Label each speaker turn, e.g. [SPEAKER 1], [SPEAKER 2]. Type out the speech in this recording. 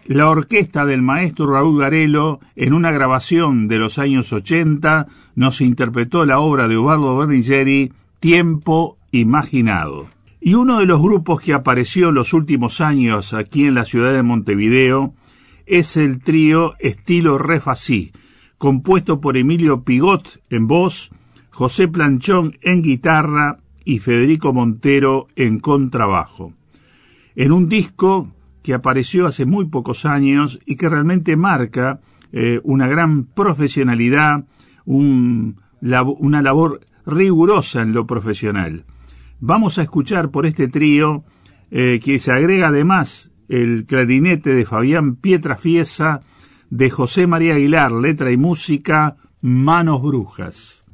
[SPEAKER 1] la orquesta del maestro Raúl Garelo, en una grabación de los años 80, nos interpretó la obra de Ubaldo Berlingeri, Tiempo Imaginado. Y uno de los grupos que apareció en los últimos años aquí en la ciudad de Montevideo es el trío Estilo Refasí, compuesto por Emilio Pigot en voz, José Planchón en guitarra y Federico Montero en contrabajo. En un disco que apareció hace muy pocos años y que realmente marca una gran profesionalidad, una labor rigurosa en lo profesional. Vamos a escuchar por este trío que se agrega además el clarinete de Fabián Pietrafiesa, de José María Aguilar, letra y música, Manos Brujas.